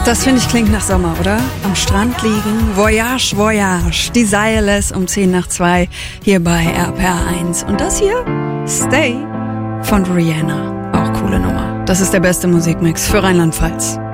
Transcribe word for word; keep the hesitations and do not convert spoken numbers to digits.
Das finde ich klingt nach Sommer, oder? Am Strand liegen, Voyage, Voyage, Desireless um zehn nach zwei hier bei R P R eins. Und das hier, Stay von Rihanna. Auch coole Nummer. Das ist der beste Musikmix für Rheinland-Pfalz.